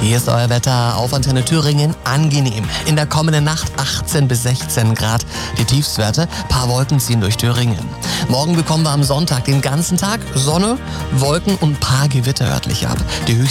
Hier ist euer Wetter auf Antenne Thüringen. Angenehm. In der kommenden Nacht 18 bis 16 Grad. Die Tiefstwerte, paar Wolken ziehen durch Thüringen. Morgen bekommen wir am Sonntag den ganzen Tag Sonne, Wolken und paar Gewitter örtlich ab. Die